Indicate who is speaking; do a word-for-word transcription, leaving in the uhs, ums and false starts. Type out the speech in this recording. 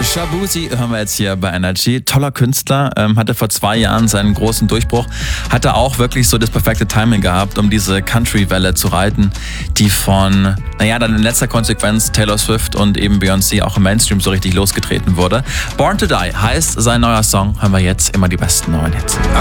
Speaker 1: Shaboozey hören wir jetzt hier bei Energy. Toller Künstler, ähm, hatte vor zwei Jahren seinen großen Durchbruch, hatte auch wirklich so das perfekte Timing gehabt, um diese Country-Welle zu reiten, die von, naja, dann in letzter Konsequenz Taylor Swift und eben Beyoncé auch im Mainstream so richtig losgetreten wurde. Born to Die heißt sein neuer Song, hören wir jetzt immer die besten neuen Hits.